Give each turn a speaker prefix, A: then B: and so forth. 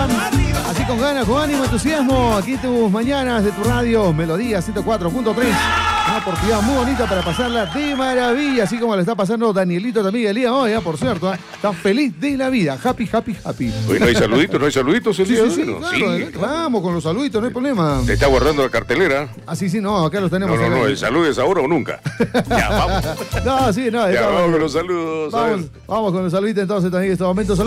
A: Así con ganas, con ánimo, entusiasmo. Aquí tus mañanas de tu radio, Melodía 104.3. Una oportunidad muy bonita para pasarla de maravilla, así como le está pasando Danielito también el día de hoy, por cierto. Está feliz de la vida. Happy, happy, happy.
B: Oye, ¿no hay saluditos el día de hoy?
A: Sí, claro, vamos con los saluditos, no hay problema.
B: Te está guardando la cartelera.
A: Sí, no, acá los tenemos.
B: No, el saludo es ahora o nunca. Ya, vamos.
A: No, sí, no.
B: Ya, vamos con los saludos.
A: Vamos con los saluditos entonces también en estos momentos.